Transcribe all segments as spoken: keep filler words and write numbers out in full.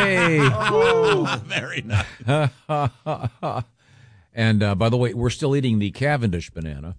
Hey! Oh, very nice. And uh, by the way, we're still eating the Cavendish banana,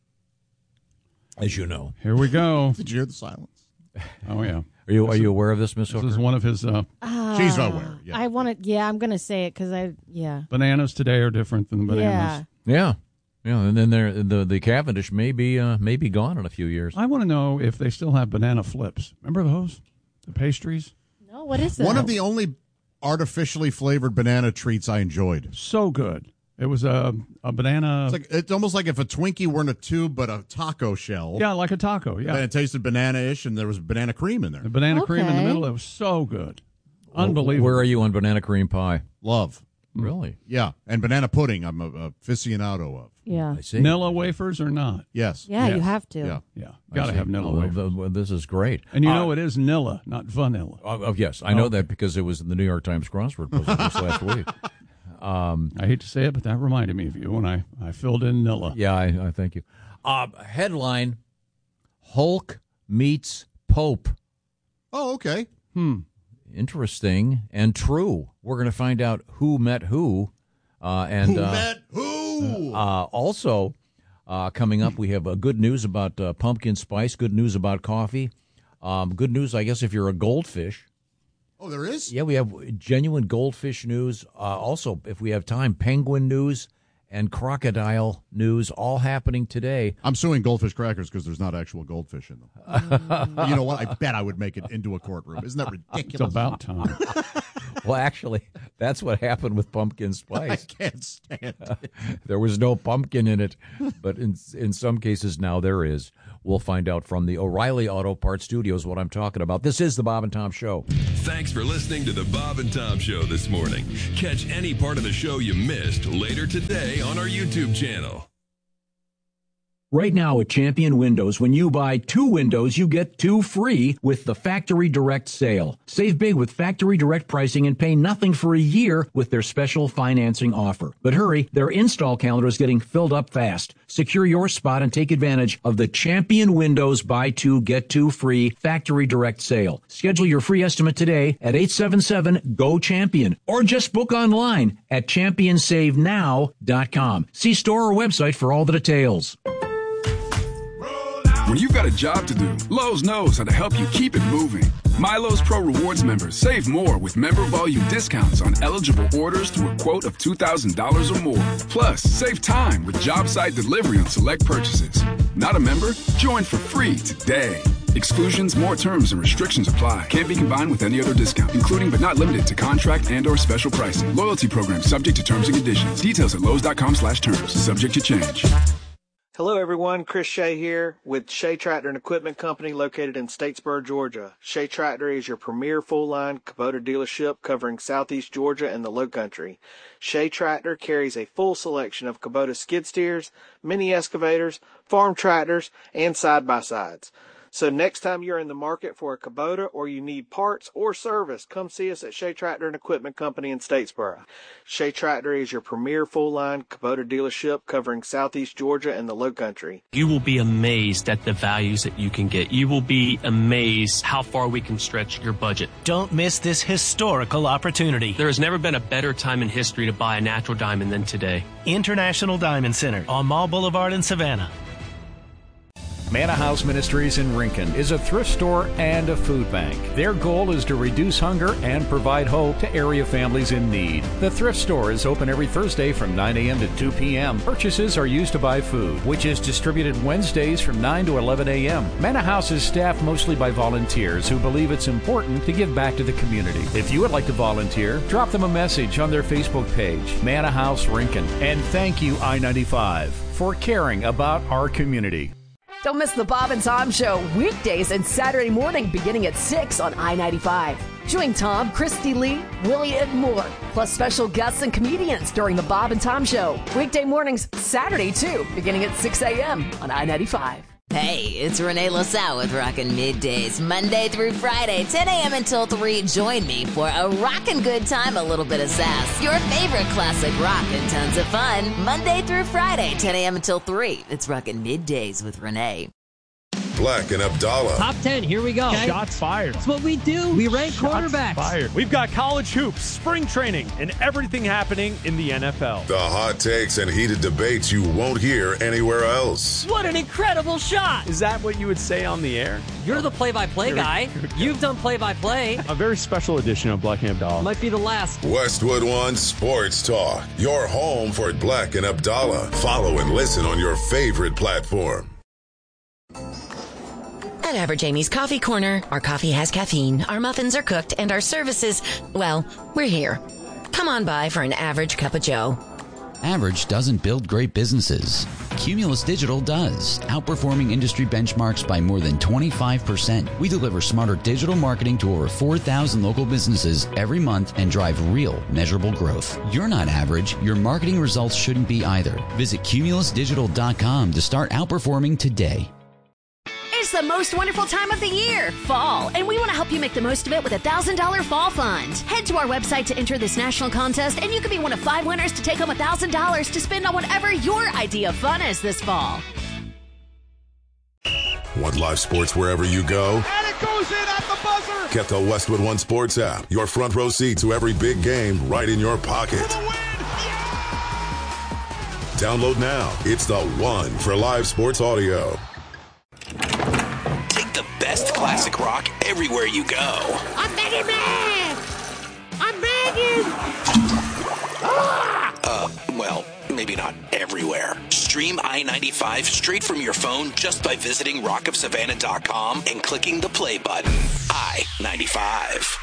as you know. Here we go. Did you hear the silence? Oh, yeah. Are you are you aware of this, Miss This Hooker? is one of his uh, Uh, She's aware. Yeah. I want to. Yeah, I'm going to say it because I. Yeah. bananas today are different than the bananas. Yeah, yeah, and then there the the Cavendish may be uh, may be gone in a few years. I want to know if they still have banana flips. Remember those? The pastries? No, what is that? One of the only artificially flavored banana treats I enjoyed. So good. It was a a banana. It's like it's almost like if a Twinkie were in a tube but a taco shell. Yeah, like a taco. Yeah. And it tasted banana-ish, and there was banana cream in there. The banana cream in the Okay. middle. It was so good. Unbelievable. Where are you on banana cream pie? Love. Really? Yeah, and banana pudding I'm a, a aficionado of. Yeah. I see. Nilla wafers or not? Yes. Yeah, you Yes. have to. Yeah. Yeah. I Got to see. have Nilla Oh, wafers. well, well, this is great. And you Uh, know it is Nilla, not vanilla. Oh, oh, yes, I know Okay. that because it was in the New York Times crossword puzzle this last week. Um, I hate to say it, but that reminded me of you when I, I filled in Nilla. yeah, I, I thank you. Uh, headline: Hulk meets Pope. Oh, okay. Hmm. Interesting and true. We're going to find out who met who, uh, and Who uh, met who? Uh, also, uh, coming up, we have uh, good news about uh, pumpkin spice. Good news about coffee. Um, good news, I guess, if you're a goldfish. Oh, there is? Yeah, we have genuine goldfish news. Uh, also, if we have time, penguin news and crocodile news all happening today. I'm suing Goldfish Crackers because there's not actual goldfish in them. You know what? I bet I would make it into a courtroom. Isn't that It's ridiculous? about time. Well, actually, that's what happened with pumpkin I spice. can't stand it. There was no pumpkin in it, but in in some cases now there is. We'll find out from the O'Reilly Auto Parts Studios what I'm talking about. This is the Bob and Tom Show. Thanks for listening to the Bob and Tom Show this morning. Catch any part of the show you missed later today on our YouTube channel. Right now at Champion Windows, when you buy two windows, you get two free with the Factory Direct sale. Save big with Factory Direct pricing and pay nothing for a year with their special financing offer. But hurry, their install calendar is getting filled up fast. Secure your spot and take advantage of the Champion Windows buy two, get two free Factory Direct sale. Schedule your free estimate today at eight seven seven, G O CHAMPION or just book online at champion save now dot com. See store or website for all the details. When you've got a job to do, Lowe's knows how to help you keep it moving. MyLowe's Pro Rewards members save more with member volume discounts on eligible orders through a quote of two thousand dollars or more. Plus, save time with job site delivery on select purchases. Not a member? Join for free today. Exclusions, more terms, and restrictions apply. Can't be combined with any other discount, including but not limited to contract and or special pricing. Loyalty program subject to terms and conditions. Details at Lowe's.com slash terms. Subject to change. Hello, everyone. Chris Shea here with Shea Tractor and Equipment Company located in Statesboro, Georgia. Shea Tractor is your premier full-line Kubota dealership covering southeast Georgia and the Lowcountry. Shea Tractor carries a full selection of Kubota skid steers, mini excavators, farm tractors, and side-by-sides. So next time you're in the market for a Kubota or you need parts or service, come see us at Shea Tractor and Equipment Company in Statesboro. Shea Tractor is your premier full-line Kubota dealership covering southeast Georgia and the Lowcountry. You will be amazed at the values that you can get. You will be amazed how far we can stretch your budget. Don't miss this historical opportunity. There has never been a better time in history to buy a natural diamond than today. International Diamond Center on Mall Boulevard in Savannah. Manna House Ministries in Rincon is a thrift store and a food bank. Their goal is to reduce hunger and provide hope to area families in need. The thrift store is open every Thursday from nine a.m. to two p.m. Purchases are used to buy food, which is distributed Wednesdays from nine to eleven a.m. Manna House is staffed mostly by volunteers who believe it's important to give back to the community. If you would like to volunteer, drop them a message on their Facebook page, Manna House Rincon. And thank you, I ninety-five, for caring about our community. Don't miss the Bob and Tom Show weekdays and Saturday morning beginning at six on I ninety-five. Join Tom, Christy Lee, Willie, and more, plus special guests and comedians during the Bob and Tom Show. Weekday mornings, Saturday too, beginning at six a.m. on I ninety-five. Hey, it's Renee LaSalle with Rockin' Middays, Monday through Friday, ten a.m. until three. Join me for a rockin' good time, a little bit of sass, your favorite classic rock, and tons of fun. Monday through Friday, ten a.m. until three. It's Rockin' Middays with Renee. Black and Abdallah. Top ten, here we go. Okay. Shots fired. That's what we do. We rank Shots quarterbacks. Fired. We've got college hoops, spring training, and everything happening in the N F L. The hot takes and heated debates you won't hear anywhere else. What an incredible shot. Is that what you would say on the air? You're the play-by-play guy. You've done play-by-play. A very special edition of Black and Abdallah. Might be the last. Westwood One Sports Talk. Your home for Black and Abdallah. Follow and listen on your favorite platform. At Average Amy's Coffee Corner, our coffee has caffeine, our muffins are cooked, and our services, well, we're here. Come on by for an average cup of joe. Average doesn't build great businesses. Cumulus Digital does, outperforming industry benchmarks by more than twenty-five percent. We deliver smarter digital marketing to over four thousand local businesses every month and drive real, measurable growth. You're not average. Your marketing results shouldn't be either. Visit cumulus digital dot com to start outperforming today. It's the most wonderful time of the year, fall, and we want to help you make the most of it with a one thousand dollars fall fund. Head to our website to enter this national contest, and you could be one of five winners to take home one thousand dollars to spend on whatever your idea of fun is this fall. Want live sports wherever you go? And it goes in at the buzzer! Get the Westwood One Sports app. Your front row seat to every big game right in your pocket. For the win! Yeah! Download now. It's the one for live sports audio. Take the best classic rock everywhere you go. I'm begging, man! I'm begging! Ah! Uh, well, maybe not everywhere. Stream I ninety-five straight from your phone just by visiting rock of savannah dot com and clicking the play button. I ninety-five.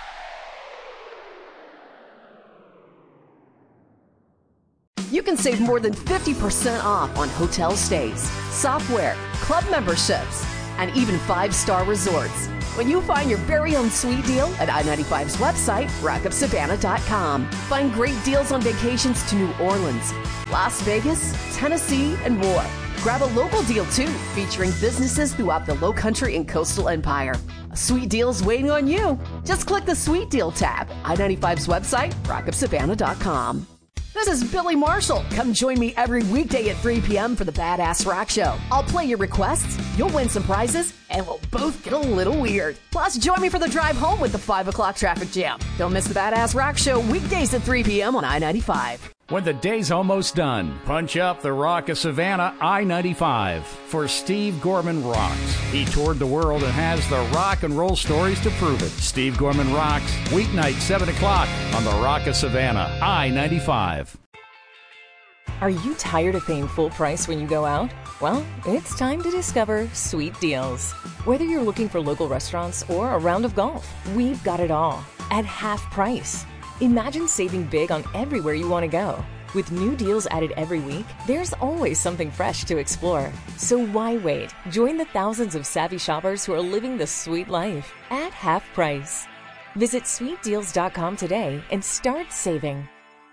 You can save more than fifty percent off on hotel stays, software, club memberships, and even five-star resorts when you find your very own sweet deal at I ninety-five's website, rock of savannah dot com. Find great deals on vacations to New Orleans, Las Vegas, Tennessee, and more. Grab a local deal, too, featuring businesses throughout the Lowcountry and Coastal Empire. A sweet deal's waiting on you. Just click the Sweet Deal tab. I ninety-five's website, rock of savannah dot com. This is Billy Marshall. Come join me every weekday at three p.m. for the Badass Rock Show. I'll play your requests, you'll win some prizes, and we'll both get a little weird. Plus, join me for the drive home with the five o'clock traffic jam. Don't miss the Badass Rock Show weekdays at three p.m. on I ninety-five. When the day's almost done, punch up the Rock of Savannah I ninety-five for Steve Gorman Rocks. He toured the world and has the rock and roll stories to prove it. Steve Gorman Rocks, weeknight seven o'clock on the Rock of Savannah I ninety-five. Are you tired of paying full price when you go out? Well, it's time to discover Sweet Deals. Whether you're looking for local restaurants or a round of golf, we've got it all at half price. Imagine saving big on everywhere you want to go. With new deals added every week, there's always something fresh to explore. So why wait? Join the thousands of savvy shoppers who are living the sweet life at half price. Visit sweet deals dot com today and start saving.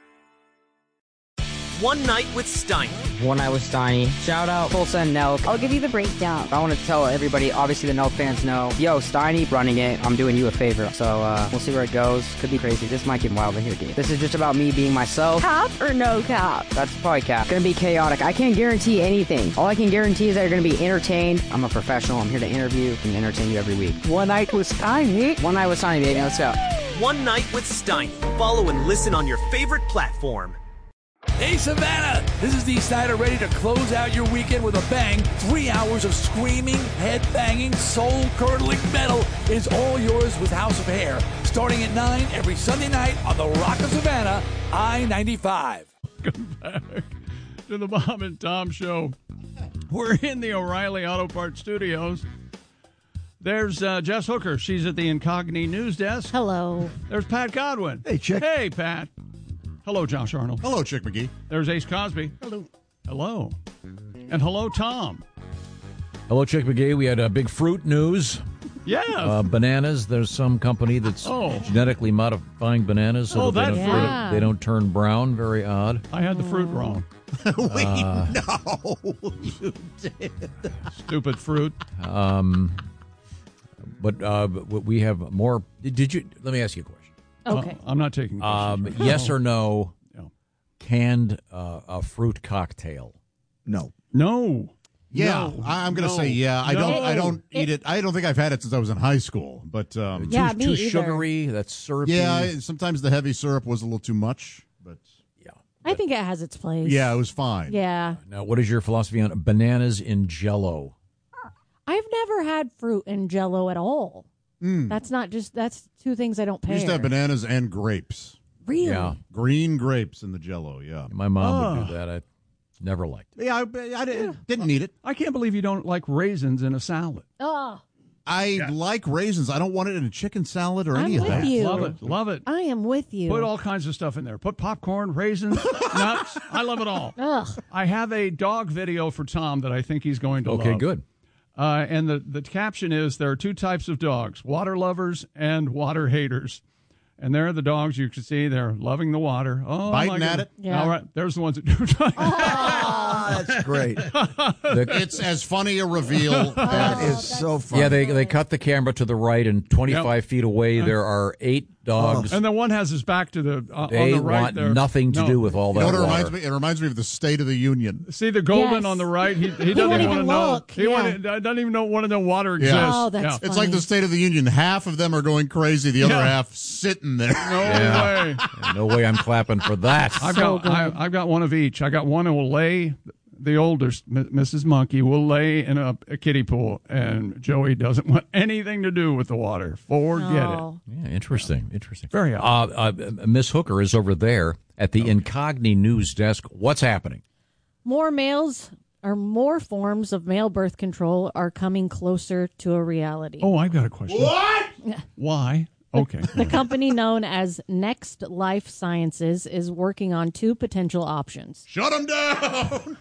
One Night with Steiny. One Night with Steiny. Shout out Full Send Nelk. I'll give you the breakdown. I want to tell everybody, obviously the Nelk fans know, yo, Steiny running it. I'm doing you a favor. So uh, we'll see where it goes. Could be crazy. This might get wild in here, dude. This is just about me being myself. Cap or no cap? That's probably cap. Gonna be chaotic. I can't guarantee anything. All I can guarantee is that you're gonna be entertained. I'm a professional. I'm here to interview and entertain you every week. One Night with Steiny. One Night with Steiny, baby. Let's go. One Night with Steiny. Follow and listen on your favorite platform. Hey Savannah, this is Dee Snider ready to close out your weekend with a bang. Three hours of screaming, head-banging, soul-curdling metal is all yours with House of Hair. Starting at nine every Sunday night on the Rock of Savannah, I ninety-five. Welcome back to the Bob and Tom Show. We're in the O'Reilly Auto Parts Studios. There's uh, Jess Hooker. She's at the Incogni News Desk. Hello. There's Pat Godwin. Hey, Chick. Hey, Pat. Hello, Josh Arnold. Hello, Chick McGee. There's Ace Cosby. Hello. Hello. And hello, Tom. Hello, Chick McGee. We had uh, big fruit news. Yeah. Uh, bananas. There's some company that's oh. genetically modifying bananas so oh, that, they, that don't, fruit. they, don't, they don't turn brown. Very odd. I had the fruit wrong. Wait, uh, no, you did. Stupid fruit. Um, but uh, we have more. Did you? Let me ask you a question. Okay. Uh, I'm not taking questions. Um, yes or no, no. Canned uh, a fruit cocktail? No. No. Yeah, No, I- I'm going to no, say yeah. I no. don't. I don't eat it. I don't think I've had it since I was in high school. But um, Yeah, too, me too either. sugary. That's syrupy. yeah, sometimes the heavy syrup was a little too much. But I think it has its place. yeah, it was fine. Yeah. Now, what is your philosophy on bananas in Jell-O? I've never had fruit in Jell-O at all. Mm. That's not just, that's two things I don't pair. We used to have bananas and grapes. Really? Yeah, Green grapes in the Jell-O. Yeah, my mom Oh. would do that. I never liked it. yeah. I, I didn't, didn't need it. I can't believe you don't like raisins in a salad. Oh, I like raisins. I don't want it in a chicken salad or I'm any of with that. you. Love it. Love it. I am with you. Put all kinds of stuff in there. Put popcorn, raisins, nuts. I love it all. Ugh. I have a dog video for Tom that I think he's going to love. Okay, good. Uh, and the, the caption is, there are two types of dogs, water lovers and water haters. And there are the dogs you can see. They're loving the water. Oh, Biting my at goodness. it? Yeah. All right. There's the ones that do. Ah, that's great. It's as funny a reveal. That as, is so funny. Yeah, they they cut the camera to the right, and twenty-five feet away there are eight dogs. And the one has his back to the uh, They on the right want there. nothing to No. do with all You that know what it water. reminds me? It reminds me of the State of the Union. See the golden Yes. on the right? He, he He doesn't won't want to even know. look. He Yeah. want doesn't even know, want to know water Yeah. exists. Oh, that's Yeah. funny. It's like the State of the Union. Half of them are going crazy. The other Yeah. half sitting there. No Yeah. way. No way I'm clapping for that. I've So got I, I've got one of each. I got one who will lay. The older M- Missus Monkey will lay in a, a kiddie pool, and Joey doesn't want anything to do with the water. Forget No. Yeah, interesting, interesting. Very uh, uh, Miss Hooker is over there at the Incogni News Desk. What's happening? More males or more forms of male birth control are coming closer to a reality. it. Oh, I've got a question. What? Why? Okay. The company known as Next Life Sciences is working on two potential options. Shut them down.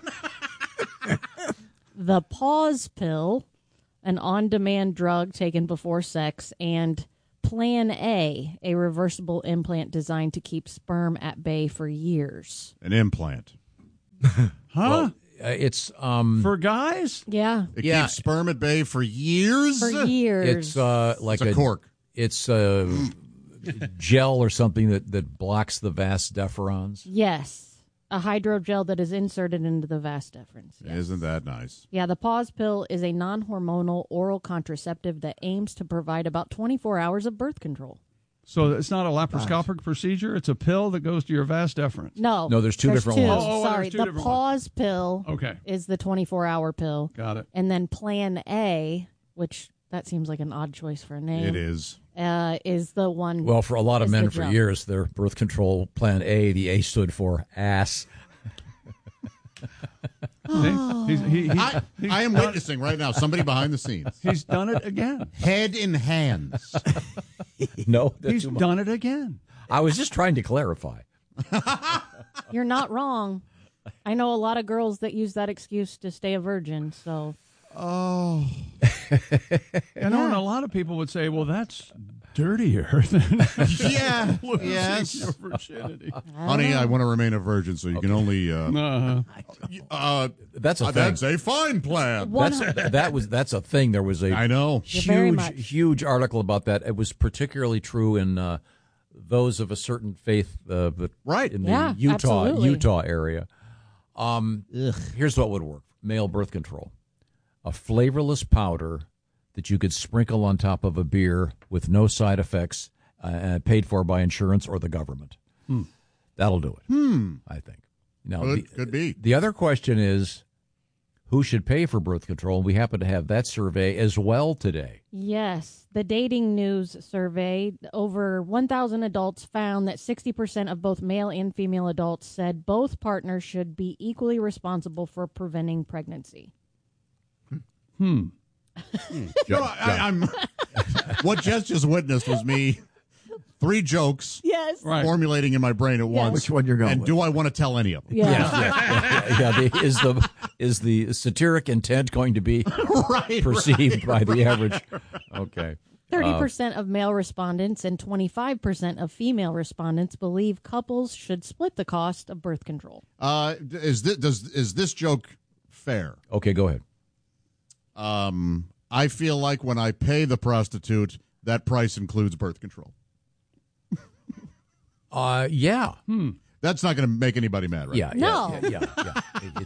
The pause pill, an on-demand drug taken before sex, and Plan A, a reversible implant designed to keep sperm at bay for years. An implant. Huh? Well, uh, it's um For guys? Yeah, It Yeah. keeps sperm at bay for years. for years. it's uh like It's a cork. It's a gel or something that that blocks the vas deferens. Yes, a hydrogel that is inserted into the vas deferens. Yes. Isn't that nice? Yeah, the pause pill is a non-hormonal oral contraceptive that aims to provide about twenty-four hours of birth control. So it's not a laparoscopic procedure. It's a pill that goes to your vas deferens. No, No, there's two different two. ones. Oh, oh, Sorry, there's two the different pause pill Okay. is the twenty-four hour pill. Got it. And then Plan A, which that seems like an odd choice for a name. It is. Uh, is the one. Well, for a lot of is the men for gel. years, their birth control plan A, the A stood for ass. See? He's, he, he's, I, he's I am done, witnessing right now somebody behind the scenes. He's done it again. Head in hands. No, that's He's too much. done it again. I was just trying to clarify. You're not wrong. I know a lot of girls that use that excuse to stay a virgin. So Oh. You know, and a lot of people would say, well, that's dirtier than Yeah. losing Yes. your virginity. Honey, I want to remain a virgin, so you can only. Uh, Uh-huh. uh, That's a uh, thing. that's a fine plan. One- That's, that was that's a thing. There was a I know. very huge much. huge article about that. It was particularly true in uh, those of a certain faith, uh, but Right. in the Yeah, Utah absolutely. Utah area. Um, here's what would work: male birth control, a flavorless powder that you could sprinkle on top of a beer with no side effects, uh, paid for by insurance or the government. Hmm. That'll do it. Hmm. I think. Now, Could, the, could be. the other question is, who should pay for birth control? We happen to have that survey as well today. yes, the Dating News survey, over one thousand adults found that sixty percent of both male and female adults said both partners should be equally responsible for preventing pregnancy. Hmm. No, I, I'm. What Jess just witnessed was me. Three jokes Yes. Right. formulating in my brain at once. Which one you're going And with? do I want to tell any of them? Yeah. yeah, yeah, yeah, the, is the is the satiric intent going to be Right. perceived by the average? Okay. thirty Uh, percent of male respondents and twenty-five percent of female respondents believe couples should split the cost of birth control. Uh, is this does is this joke fair? okay, go ahead. Um, I feel like when I pay the prostitute, that price includes birth control. Uh, yeah. Hmm. That's not going to make anybody mad, right? Yeah. No. Yeah. Yeah. yeah. It- it-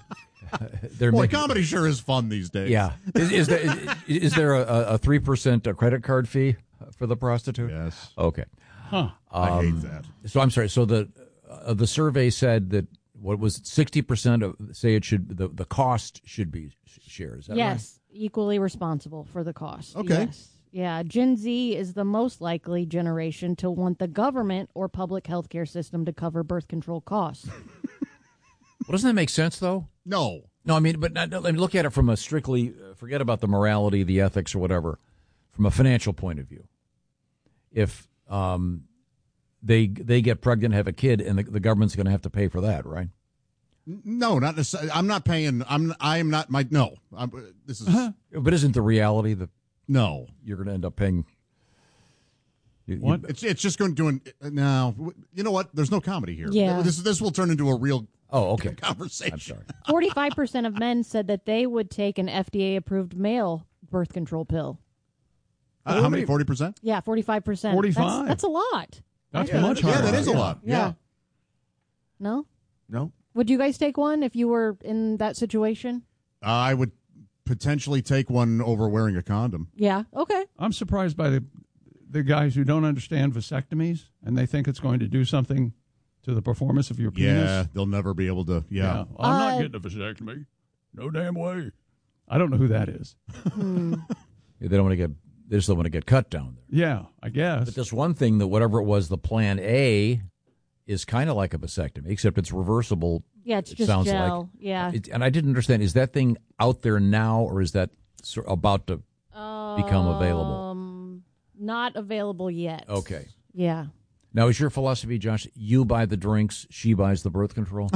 they're Boy, making- comedy sure is fun these days. Yeah. Is, is there is, is there a a three percent credit card fee for the prostitute? Yes. Okay. Huh. I hate Um, that. So I'm sorry. So the uh, the survey said that what was sixty percent of say it should the the cost should be shared. Is that yes, equally responsible for the cost. Okay. Yes. Yeah, Gen Z is the most likely generation to want the government or public healthcare system to cover birth control costs. Well, doesn't that make sense though? No. No, I mean, but not, let me look at it from a strictly uh, forget about the morality, the ethics, or whatever. From a financial point of view, if um, they they get pregnant, have a kid, and the, the government's going to have to pay for that, right? No, not necessarily. I'm not paying. I'm. I am not. My no. I'm, this is. Uh-huh. But isn't the reality that no, you're going to end up paying? You, What? It's it's just going to do. No, you know what? There's no comedy here. Yeah. This this will turn into a real. Oh, okay. Conversation. I'm sorry. forty-five percent of men said that they would take an F D A-approved male birth control pill. Uh, how many? Forty percent. Yeah, forty-five percent. forty-five? That's, that's a lot. That's Yeah, much that- yeah, harder. that is a lot. Yeah. No? No. Would you guys take one if you were in that situation? I would potentially take one over wearing a condom. Yeah. Okay. I'm surprised by the the guys who don't understand vasectomies and they think it's going to do something to the performance of your penis. Yeah, they'll never be able to. Yeah. I'm Uh, not getting a vasectomy. No damn way. I don't know who that is. Hmm. They don't want to get. They just don't want to get cut down there. Yeah, I guess. But this one thing that whatever it was, the plan A is kind of like a vasectomy, except it's reversible. Yeah, it's it just sounds gel. like. Yeah. It, and I didn't understand. Is that thing out there now, or is that sor- about to become available? Um, not available yet. Okay. Yeah. Now, is your philosophy, Josh, you buy the drinks, she buys the birth control?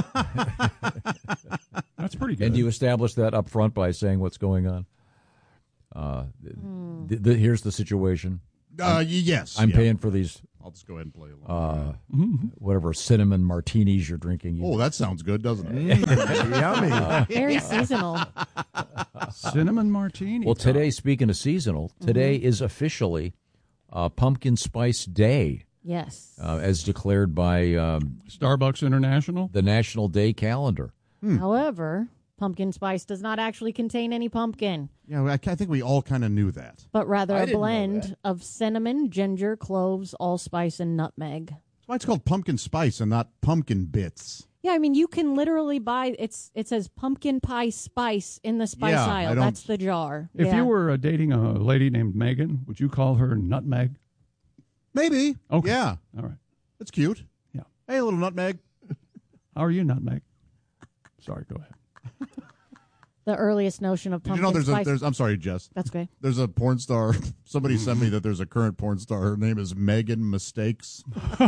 That's pretty good. And do you establish that up front by saying what's going on? Uh, th- th- here's the situation. Uh, y- yes, I'm yeah. paying for these. I'll just go ahead and play along. Uh, whatever cinnamon martinis you're drinking. You Oh, that sounds good, doesn't it? Yummy. Very seasonal. Cinnamon martini. Well, today, speaking of seasonal, today is officially uh, Pumpkin Spice Day. Yes. Uh, as declared by um, Starbucks International, the National Day Calendar. However, pumpkin spice does not actually contain any pumpkin, Yeah, I, I think we all kind of knew that. but rather I a didn't know blend that. of cinnamon, ginger, cloves, allspice, and nutmeg. That's why it's called pumpkin spice and not pumpkin bits. Yeah, I mean, you can literally buy it's. It says pumpkin pie spice in the spice Yeah, I aisle. don't- That's the jar. if yeah. you were uh, dating a lady named Megan, would you call her Nutmeg? Maybe. Okay. Yeah. All right. That's cute. Yeah. Hey, little nutmeg. How are you, Nutmeg? Sorry, go ahead. the earliest notion of Did pumpkin you know there's a spice. there's I'm sorry, Jess. That's okay. There's a porn star. Somebody sent me that there's a current porn star. Her name is Megan Mistakes.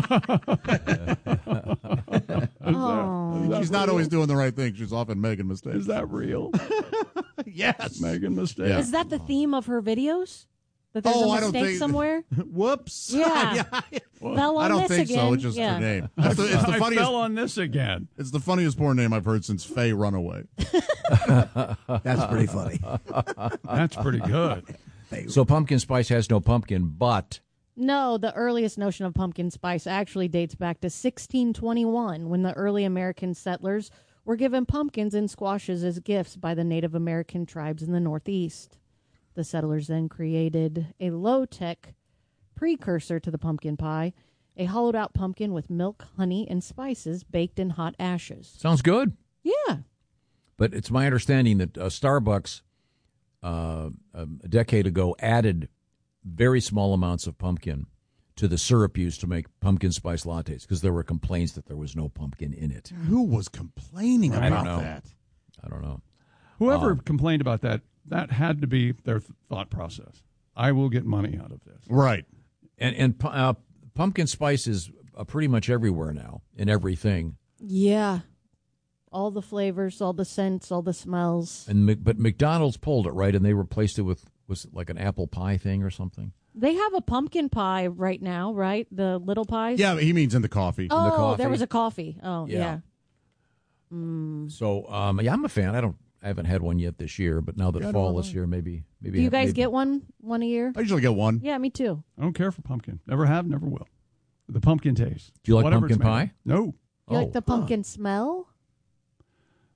Oh. She's not always doing the right thing. She's often making mistakes. Is that real? Yes. Megan mistake. Yeah. Is that the theme of her videos? That there's Oh, a I don't mistake think- somewhere? Whoops. Yeah. Fell on I don't this think again. so. It's just yeah. her name. It's the, it's the I funniest. fell on this again. It's the funniest porn name I've heard since Faye Runaway. That's pretty funny. That's pretty good. So pumpkin spice has no pumpkin, but No, the earliest notion of pumpkin spice actually dates back to sixteen twenty-one, when the early American settlers were given pumpkins and squashes as gifts by the Native American tribes in the Northeast. The settlers then created a low-tech precursor to the pumpkin pie, a hollowed-out pumpkin with milk, honey, and spices baked in hot ashes. sounds good. Yeah. But it's my understanding that uh, Starbucks uh, um, a decade ago added very small amounts of pumpkin to the syrup used to make pumpkin spice lattes because there were complaints that there was no pumpkin in it. Who was complaining I about don't know. that? I don't know. Whoever Um, complained about that, that had to be their th- thought process. I will get money out of this. Right. And and pu- uh, pumpkin spice is uh, pretty much everywhere now in everything. Yeah. All the flavors, all the scents, all the smells. And Mc- but McDonald's pulled it right, and they replaced it with was it like an apple pie thing or something. They have a pumpkin pie right now, right? The little pies? Yeah, he means in the coffee. Oh, the coffee. there was a coffee. Oh, Yeah. yeah. Mm. So um, yeah, I'm a fan. I don't. I haven't had one yet this year, but now that Yeah, I fall don't is here, maybe maybe. Do you guys maybe- get one one a year? I usually get one. Yeah, me too. I don't care for pumpkin. Never have, never will. The pumpkin taste. Do you like Whatever pumpkin it's made pie? of. No. You Oh. like the pumpkin smell?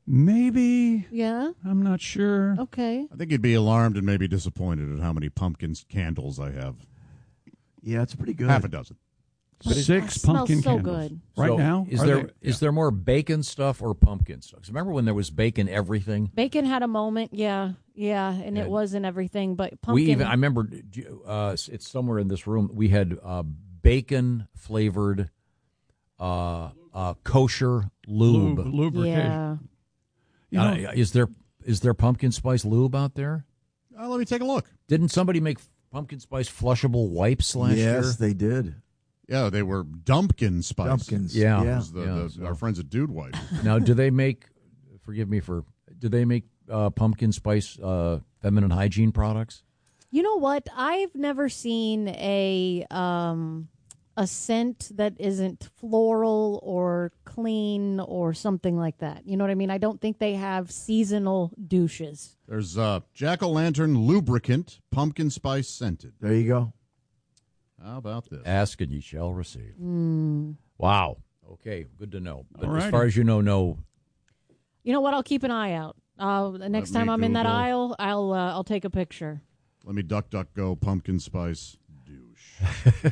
Maybe. Yeah. I'm not sure. Okay. I think you'd be alarmed and maybe disappointed at how many pumpkin candles I have. Yeah, it's pretty good. Half a dozen. Six It smells pumpkin so candles. good. Right So now? is Are there they- is there more bacon stuff or pumpkin stuff? 'Cause remember when there was bacon everything? Bacon had a moment, yeah, yeah, and it And wasn't everything, but pumpkin. We even I remember uh, it's somewhere in this room we had uh, bacon flavored uh, uh, kosher lube. Lube, lubrication. Yeah. You know- Uh, is there is there pumpkin spice lube out there? Uh, let me take a look. Didn't somebody make pumpkin spice flushable wipes last year? Yes, they did. Yeah, they were Dumpkin Spice. Dumpkins. Yeah. Yeah. Was the, Yeah, the, so- Our friends at Dude Wipe. Now, do they make? Forgive me for. Do they make uh, pumpkin spice uh, feminine hygiene products? You know what? I've never seen a um a scent that isn't floral or clean or something like that. You know what I mean? I don't think they have seasonal douches. There's uh, Jack-o'-lantern lubricant, pumpkin spice scented. There you go. How about this? Ask and ye shall receive. Mm. Wow. Okay, good to know. But All as righty. far as you know, no. You know what? I'll keep an eye out. Uh, the next Let me time I'm in that Google. aisle, I'll uh, I'll take a picture. Let me duck, duck, go, pumpkin spice douche.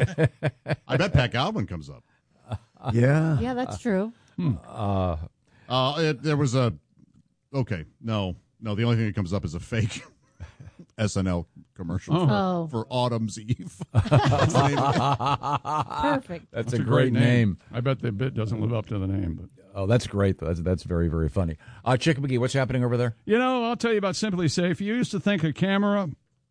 I bet Pat Godwin comes up. Yeah. Yeah, that's true. Uh, Uh, it, there was a, okay, no, no, the only thing that comes up is a fake S N L commercial Oh. for, for Autumn's Eve. That's the name of it. Perfect. that's, a, great, name. I bet the bit doesn't live up to the name. But Oh, that's great. That's that's very very funny. Uh, Chick McGee, what's happening over there? You know, I'll tell you about Simply Safe. You used to think a camera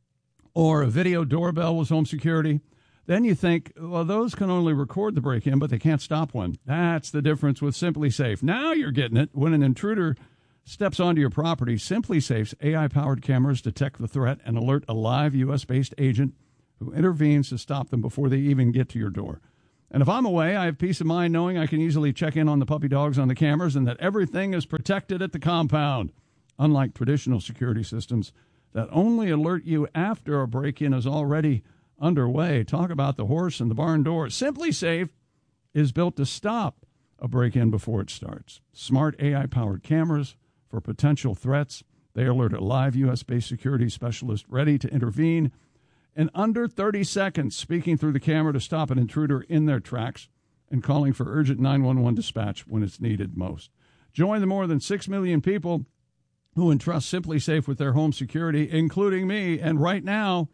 or a video doorbell was home security. Then you think, well, those can only record the break-in, but they can't stop one. That's the difference with Simply Safe. Now you're getting it. When an intruder steps onto your property, Simply Safe's A I-powered cameras detect the threat and alert a live U S-based agent who intervenes to stop them before they even get to your door. And if I'm away, I have peace of mind knowing I can easily check in on the puppy dogs on the cameras and that everything is protected at the compound. Unlike traditional security systems that only alert you after a break-in is already underway. Talk about the horse and the barn door. Simply Safe is built to stop a break-in before it starts. Smart A I-powered cameras for potential threats. They alert a live U S-based security specialist ready to intervene in under thirty seconds, speaking through the camera to stop an intruder in their tracks and calling for urgent nine one one dispatch when it's needed most. Join the more than six million people who entrust Simply Safe with their home security, including me. And right now,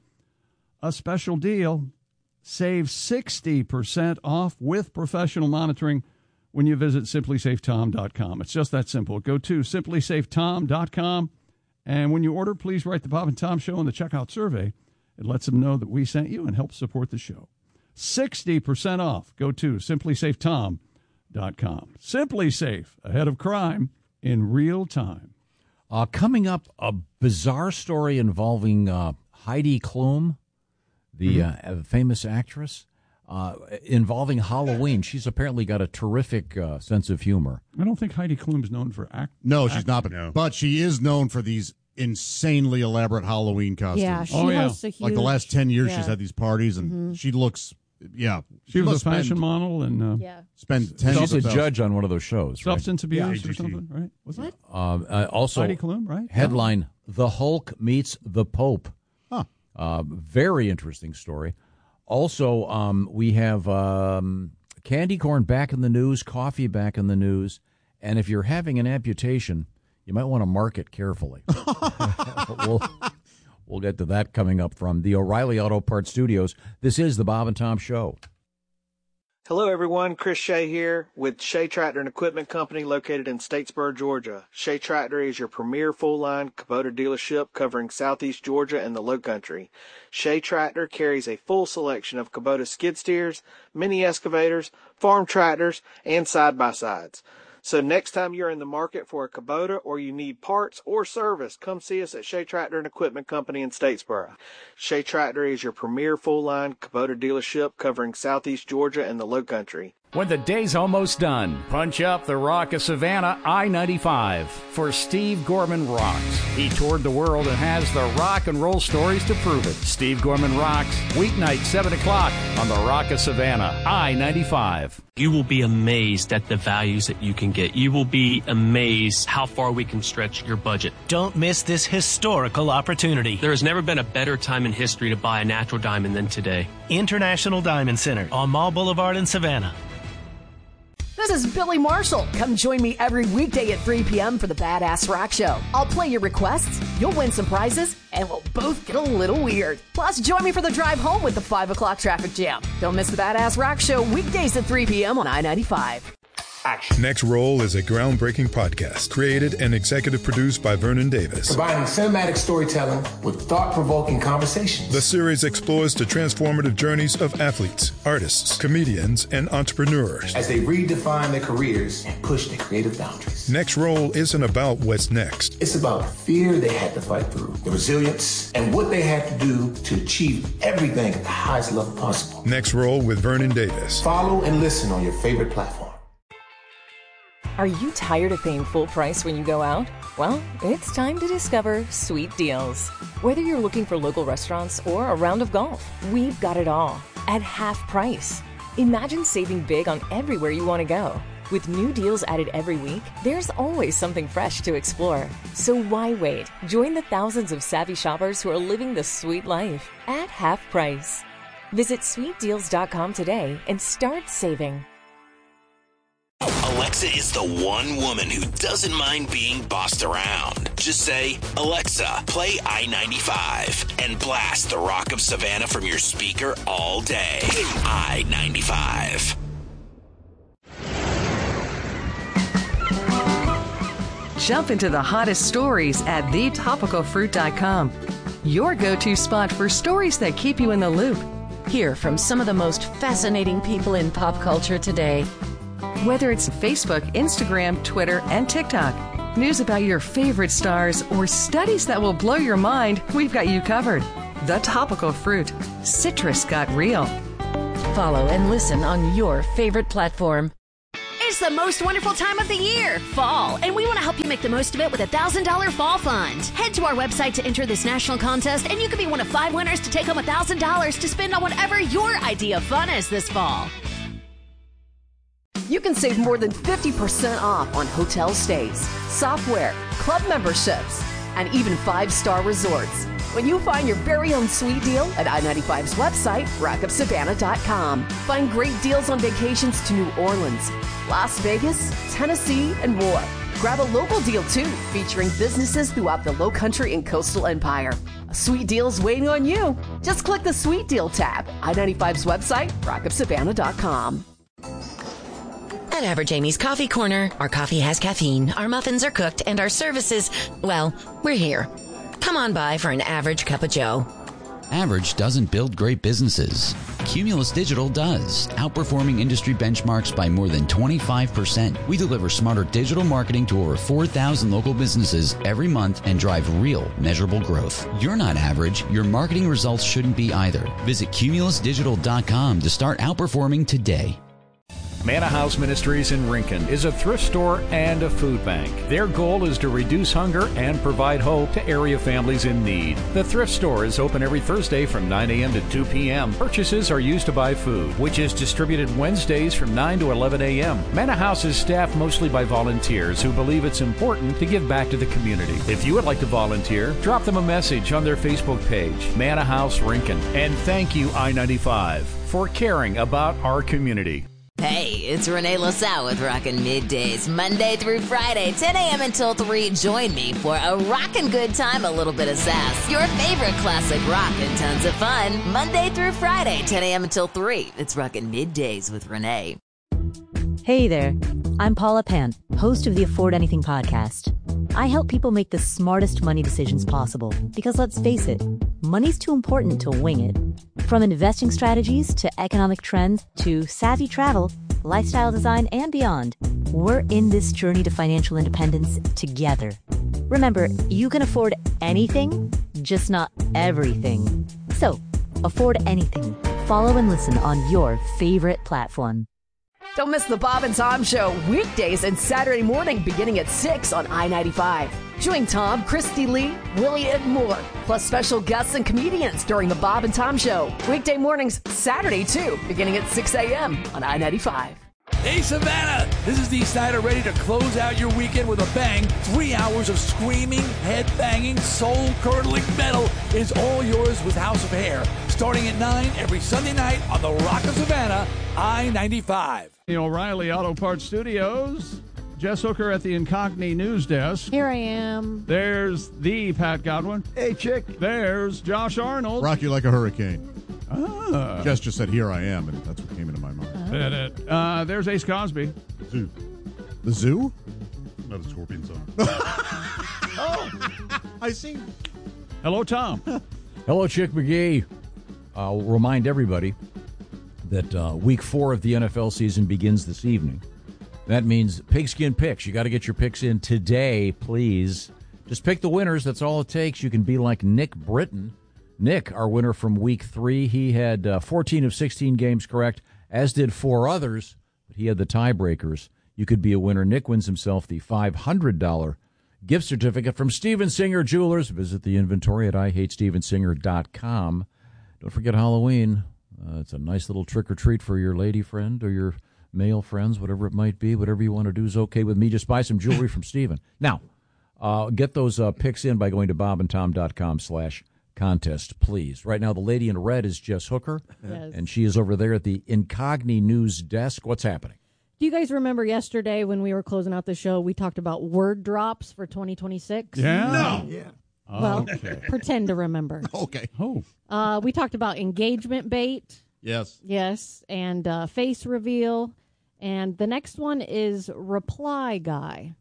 a special deal. Save sixty percent off with professional monitoring when you visit simply safe tom dot com. It's just that simple. Go to simply safe tom dot com, and when you order, please write the Bob and Tom Show in the checkout survey. It lets them know that we sent you and helps support the show. sixty percent off. Go to simply safe tom dot com. Simply Safe, ahead of crime in real time. Uh, coming up, a bizarre story involving uh, Heidi Klum, the Mm-hmm. uh, famous actress, uh, involving Halloween. She's apparently got a terrific uh, sense of humor. I don't think Heidi Klum's known for act. No, she's not, but, but she is known for these insanely elaborate Halloween costumes. Yeah, she Oh, yeah. hosts a huge. Like the last ten years, yeah. she's had these parties, and Mhm. she looks, yeah. She was must a fashion spend, model and uh, Yeah. Spend tens She's a of thousands. judge on one of those shows. Right? substance abuse Yeah, or A G T. something, right? Was What? it? Um, uh, also, Heidi Klum, right? headline: The Hulk meets the Pope. Huh. Uh, very interesting story. Also, um, we have um, candy corn back in the news, coffee back in the news, and if you're having an amputation, you might want to mark it carefully. we'll, we'll get to that coming up from the O'Reilly Auto Parts Studios. This is the Bob and Tom Show. Hello, everyone. Chris Shea here with Shea Tractor and Equipment Company located in Statesboro, Georgia. Shea Tractor is your premier full-line Kubota dealership covering southeast Georgia and the Lowcountry. Shea Tractor carries a full selection of Kubota skid steers, mini excavators, farm tractors, and side-by-sides. So next time you're in the market for a Kubota or you need parts or service, come see us at Shea Tractor and Equipment Company in Statesboro. Shea Tractor is your premier full-line Kubota dealership covering southeast Georgia and the Lowcountry. When the day's almost done, punch up the Rock of Savannah I ninety-five for Steve Gorman Rocks. He toured the world and has the rock and roll stories to prove it. Steve Gorman Rocks, weeknight, seven o'clock on the Rock of Savannah I ninety-five. You will be amazed at the values that you can get. You will be amazed how far we can stretch your budget. Don't miss this historical opportunity. There has never been a better time in history to buy a natural diamond than today. International Diamond Center on Mall Boulevard in Savannah. This is Billy Marshall. Come join me every weekday at three p.m. for the Badass Rock Show. I'll play your requests, you'll win some prizes, and we'll both get a little weird. Plus, join me for the drive home with the five o'clock traffic jam. Don't miss the Badass Rock Show weekdays at three p.m. on I ninety-five. Action. Next Roll is a groundbreaking podcast created and executive produced by Vernon Davis. Combining cinematic storytelling with thought-provoking conversations. The series explores the transformative journeys of athletes, artists, comedians, and entrepreneurs as they redefine their careers and push their creative boundaries. Next Roll isn't about what's next. It's about the fear they had to fight through, the resilience, and what they had to do to achieve everything at the highest level possible. Next Roll with Vernon Davis. Follow and listen on your favorite platform. Are you tired of paying full price when you go out? Well, it's time to discover Sweet Deals. Whether you're looking for local restaurants or a round of golf, we've got it all at half price. Imagine saving big on everywhere you want to go. With new deals added every week, there's always something fresh to explore. So why wait? Join the thousands of savvy shoppers who are living the sweet life at half price. Visit sweet deals dot com today and start saving. Alexa is the one woman who doesn't mind being bossed around. Just say, Alexa, play I ninety-five and blast the Rock of Savannah from your speaker all day. I ninety-five. Jump into the hottest stories at the topical fruit dot com. Your go-to spot for stories that keep you in the loop. Hear from some of the most fascinating people in pop culture today. Whether it's Facebook, Instagram, Twitter, and TikTok, news about your favorite stars, or studies that will blow your mind, we've got you covered. The Topical Fruit. Citrus got real. Follow and listen on your favorite platform. It's the most wonderful time of the year, fall, and we want to help you make the most of it with a one thousand dollars Fall Fund. Head to our website to enter this national contest, and you could be one of five winners to take home one thousand dollars to spend on whatever your idea of fun is this fall. You can save more than fifty percent off on hotel stays, software, club memberships, and even five-star resorts when you find your very own sweet deal at I ninety-five's website, rock of savannah dot com. Find great deals on vacations to New Orleans, Las Vegas, Tennessee, and more. Grab a local deal, too, featuring businesses throughout the Low Country and Coastal Empire. A sweet deal's waiting on you. Just click the Sweet Deal tab. I ninety-five's website, rock of savannah dot com. At Average Amy's Coffee Corner, our coffee has caffeine, our muffins are cooked, and our services, well, we're here. Come on by for an average cup of joe. Average doesn't build great businesses. Cumulus Digital does, outperforming industry benchmarks by more than twenty-five percent. We deliver smarter digital marketing to over four thousand local businesses every month and drive real, measurable growth. You're not average. Your marketing results shouldn't be either. Visit cumulus digital dot com to start outperforming today. Manna House Ministries in Rincon is a thrift store and a food bank. Their goal is to reduce hunger and provide hope to area families in need. The thrift store is open every Thursday from nine a.m. to two p.m. Purchases are used to buy food, which is distributed Wednesdays from nine to eleven a.m. Manna House is staffed mostly by volunteers who believe it's important to give back to the community. If you would like to volunteer, drop them a message on their Facebook page, Manna House Rincon. And thank you, I ninety-five, for caring about our community. Hey, it's Renee LaSalle with Rockin' Middays, Monday through Friday, ten a.m. until three. Join me for a rockin' good time, a little bit of sass. Your favorite classic rock and tons of fun. Monday through Friday, ten a.m. until three. It's Rockin' Middays with Renee. Hey there, I'm Paula Pant, host of the Afford Anything podcast. I help people make the smartest money decisions possible because, let's face it, money's too important to wing it. From investing strategies to economic trends to savvy travel, lifestyle design, and beyond, we're in this journey to financial independence together. Remember, you can afford anything, just not everything. So, afford anything. Follow and listen on your favorite platform. Don't miss the Bob and Tom Show weekdays and Saturday morning beginning at six on I ninety-five. Join Tom, Christy Lee, Willie, and more, plus special guests and comedians during the Bob and Tom Show. Weekday mornings, Saturday too, beginning at six a.m. on I ninety-five. Hey, Savannah! This is Dee Snider, ready to close out your weekend with a bang. Three hours of screaming, head-banging, soul-curdling metal is all yours with House of Hair. Starting at nine every Sunday night on the Rock of Savannah, I ninety-five. The O'Reilly Auto Parts Studios. Jess Hooker at the Incogni News Desk. Here I am. There's the Pat Godwin. Hey, chick. There's Josh Arnold. Rock you like a hurricane. Ah. Jess just said, here I am, and that's what came into my mind. Did it. Uh, there's Ace Cosby. Zoo. The zoo? Not a scorpion song. Oh, I see. Hello, Tom. Hello, Chick McGee. I'll remind everybody that uh, week four of the N F L season begins this evening. That means pigskin picks. You got to get your picks in today, please. Just pick the winners. That's all it takes. You can be like Nick Britton. Nick, our winner from week three, he had uh, fourteen of sixteen games correct, as did four others, but he had the tiebreakers. You could be a winner. Nick wins himself the five hundred dollars gift certificate from Steven Singer Jewelers. Visit the inventory at I hate steven singer dot com. Don't forget Halloween. Uh, it's a nice little trick-or-treat for your lady friend or your male friends, whatever it might be. Whatever you want to do is okay with me. Just buy some jewelry from Steven. Now, uh, get those uh, picks in by going to bob and tom dot com slash contest, please. Right now, the lady in red is Jess Hooker, Yes. and she is over there at the Incogni News Desk. What's happening? Do you guys remember yesterday when we were closing out the show, we talked about word drops for twenty twenty-six? Yeah? No. Yeah. Well, Okay. pretend to remember. Okay. Oh. Uh, we talked about engagement bait. Yes. Yes, and uh, face reveal. And the next one is reply guy.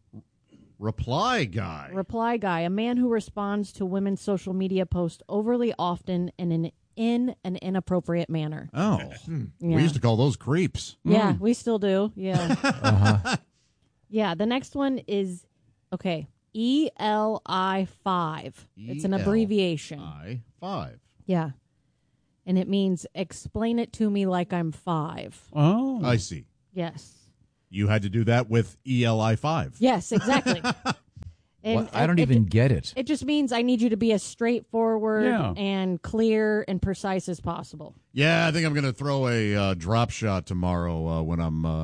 Reply guy. Reply guy, a man who responds to women's social media posts overly often and in, in an inappropriate manner. Oh. Yeah. We used to call those creeps. Yeah, we still do. Yeah. Uh-huh. Yeah, the next one is, okay, E L I five. It's an E L abbreviation. I five. Yeah. And it means explain it to me like I'm five. Oh. I see. Yes. You had to do that with E L I five. Yes, exactly. And Well, I don't it- even it, get it. It just means I need you to be as straightforward Yeah. and clear and precise as possible. Yeah, I think I'm going to throw a uh, drop shot tomorrow uh, when I'm, uh,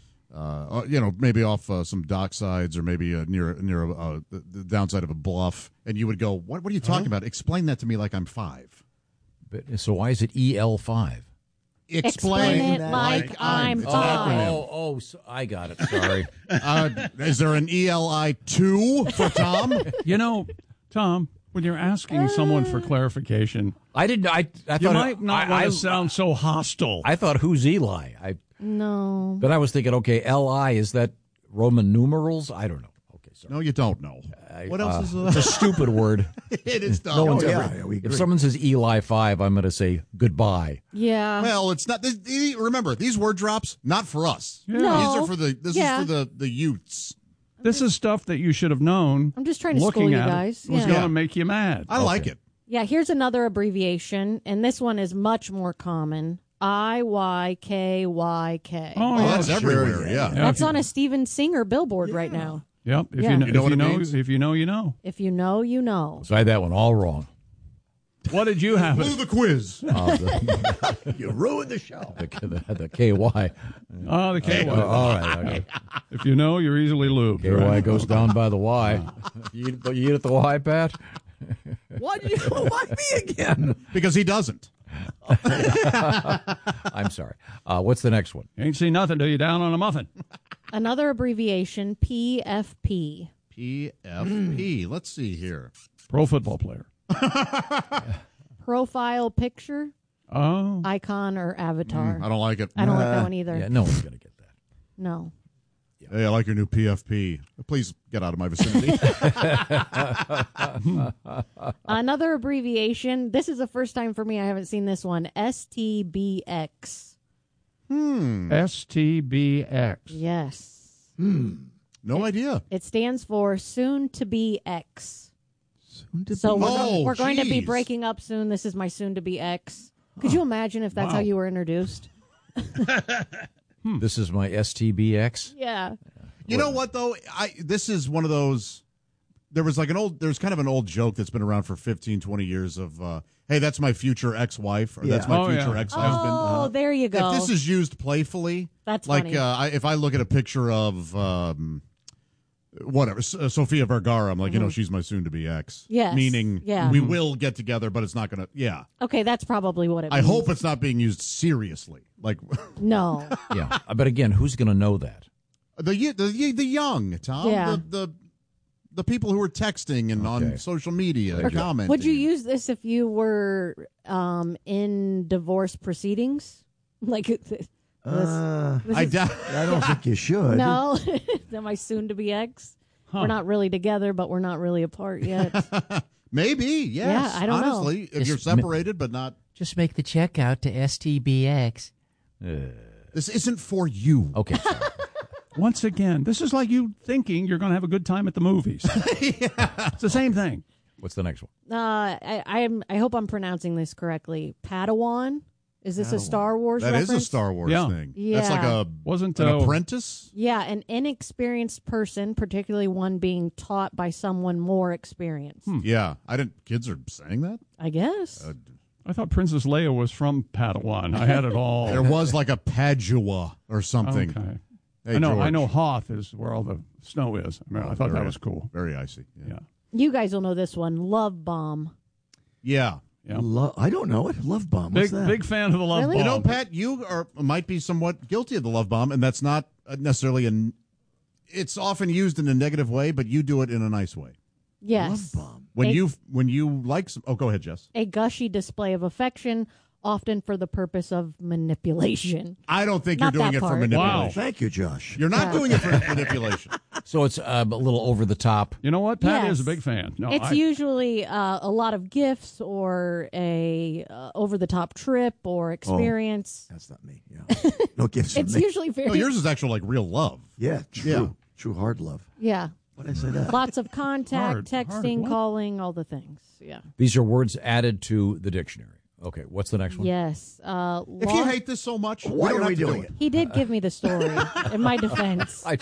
uh, you know, maybe off uh, some dock sides or maybe uh, near near uh, the, the downside of a bluff. And you would go, what, what are you talking about? Explain that to me like I'm five. But, so why is it E L five? Explain it like I'm It's an five. acronym. Oh, oh, so I got it. Sorry. Uh, is there an E L I two for Tom? You know, Tom, when you're asking someone for clarification, I didn't. I, I you thought might it, not I, want I, to sound so hostile. I thought, who's Eli? I. No. But I was thinking, okay, L I, is that Roman numerals? I don't know. Okay, sorry. No, you don't know. What else Uh, is uh, It's a stupid word. It is dumb. No one's Oh, yeah, ever. yeah, we if agree. someone says Eli five, I'm going to say goodbye. Yeah. Well, it's not. This, these- remember, these word drops not for us. Yeah. No. These are for the. This Yeah. is for the the youths. This is stuff that you should have known. I'm just trying to Looking school you at guys. it was Yeah. going Yeah. to make you mad. I like it. Yeah, here's another abbreviation, and this one is much more common. I Y K Y K. Oh, Well, yeah. that's sure, everywhere. yeah. Yeah. Yeah, That's if you- on a Steven Singer billboard right now. Yep. If Yeah. you know, You know if what you it know, means? if you know, you know. If you know, you know. So I had that one all wrong. What did you have? Blew the quiz. Uh, the, You ruined the show. the, the, the K Y. Oh, the K Y. Uh, all right. Okay. If you know, you're easily lubed. K Y right? goes down by the Y. You eat, you eat at the Y, Pat? Why do you why me again? Because he doesn't. I'm sorry. Uh, what's the next one? Ain't seen nothing till you down on a muffin. Another abbreviation, P F P. P F P. Let's see here. Pro football player. Profile picture, Oh. icon, or avatar. I don't like it. I don't like that one either. Yeah, no one's going to get that. No. Hey, I like your new P F P. Please get out of my vicinity. Another abbreviation. This is the first time for me. I haven't seen this one. S T B X. hmm. S T B X. Yes. No idea. It stands for soon to be X. Soon to So be. we're, Oh, go- we're going to be geez. breaking up soon. This is my soon to be ex. Could you imagine if that's how Wow. you were introduced? This is my S T B X. Yeah. You know what though? I this is one of those. There was like an old. There's kind of an old joke that's been around for fifteen, twenty years of, uh, hey, that's my future ex-wife, or Yeah. that's my Oh, future yeah. ex-husband. Oh, there you go. If this is used playfully, That's like funny. uh, I, if I look at a picture of um, whatever S- uh, Sofia Vergara, I'm like, you know, she's my soon-to-be ex. Yes. Meaning, Yeah. we will get together, but it's not gonna. Yeah. Okay, that's probably what it I means. hope it's not being used seriously. Like No. Yeah, but again, who's going to know that? the the the young Tom, Yeah. the, the the people who are texting and Okay. on social media and commenting. Would you use this if you were um, in divorce proceedings? Like, this, Uh, this I is- doubt. I don't think you should. No, am I soon to be ex? Huh. We're not really together, but we're not really apart yet. Maybe, yes. Yeah, I don't know. Honestly, if Just you're mi- separated but not, Just make the check out to S T B X. this isn't for you. Okay, sorry. Once again, this is like you thinking you're going to have a good time at the movies. It's the same thing. What's the next one? Uh, I, I'm. I hope I'm pronouncing this correctly. Padawan. Is this a Star Wars That is reference? a Star Wars Yeah. thing. Yeah. That's like a Wasn't an uh, apprentice. Yeah, an inexperienced person, particularly one being taught by someone more experienced. Hmm. Yeah, I didn't. Kids are saying that. I guess. Uh, I thought Princess Leia was from Padawan. I had it all. There was like a Padua or something. Okay. Hey, I know. George. I know Hoth is where all the snow is. I, mean, I thought Very- that was cool. Very icy. Yeah. Yeah. You guys will know this one. Love bomb. Yeah. Yeah. Lo- I don't know it. Love bomb. What's Big that? big fan of the love Really? bomb. You know, Pat, you are might be somewhat guilty of the love bomb, and that's not necessarily an. It's often used in a negative way, but you do it in a nice way. Yes. Love bomb. When A- you when you like some, oh, go ahead, Jess. A gushy display of affection, often for the purpose of manipulation. I don't think Not you're doing that it for part. manipulation. Wow. Thank you, Josh. You're not Yeah. doing it for manipulation. So it's uh, a little over the top. You know what? Pat Yes. is a big fan. No, it's I, usually uh, a lot of gifts or a uh, over-the-top trip or experience. That's not me. Yeah. No gifts from It's me. usually very No, yours is actually like real love. Yeah, true. Yeah. True hard love. yeah. Why did I say that? Lots of contact, Hard, hard texting, what? calling, all the things. Yeah. These are words added to the dictionary. Okay, what's the next one? Yes. Uh, If you lost- hate this so much, Why we don't are have we to do doing it? he did give me the story. In my defense, I,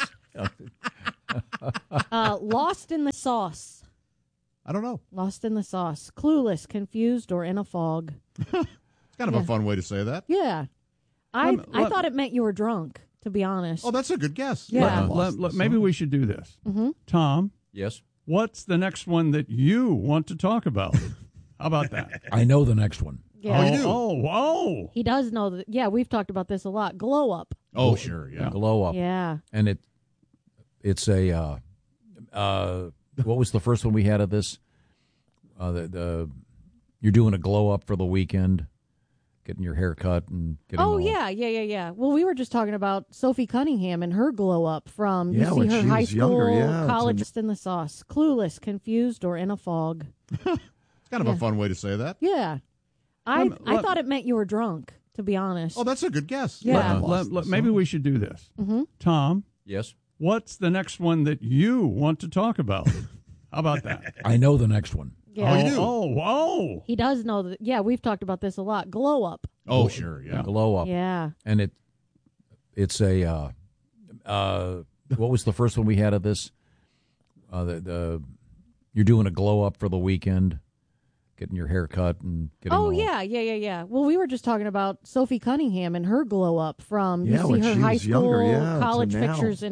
uh, lost in the sauce. I don't know. Lost in the sauce. Clueless, confused, or in a fog. It's kind of Yeah. a fun way to say that. Yeah. I Let- I let- thought it meant you were drunk, to be honest. Oh, that's a good guess. Yeah. let- let- let- maybe we should do this. Mm-hmm. Tom, yes? what's the next one that you want to talk about? How about that? I know the next one. Yeah. Oh, you do? Oh, oh. He does know that. Yeah, we've talked about this a lot. Glow up. Oh, sure. Yeah. Glow up. Yeah. And it it's a uh, uh, what was the first one we had of this? Uh, the, the you're doing a glow up for the weekend, getting your hair cut and getting Oh all- yeah, yeah, yeah, yeah. Well, we were just talking about Sophie Cunningham and her glow up from Yeah, you see when her she high was school, younger, yeah, it's college, a- just in the sauce, clueless, confused, or in a fog. It's kind of Yeah. a fun way to say that. Yeah, I Let- I let- thought it meant you were drunk. To be honest. Oh, that's a good guess. Yeah. Let- let- let- maybe we should do this. Mm-hmm. Tom, Yes? what's the next one that you want to talk about? How about that? I know the next one. Yeah. Oh, you do? Oh, oh. He does know that. Yeah, we've talked about this a lot. Glow up. Oh, sure. Yeah. Glow up. Yeah. And it it's a uh, uh, what was the first one we had of this? Uh, the, the you're doing a glow up for the weekend, getting your hair cut and getting Oh all- yeah, yeah, yeah, yeah. Well, we were just talking about Sophie Cunningham and her glow up from Yeah, you see when her she high was school, younger, yeah, to college now. pictures, and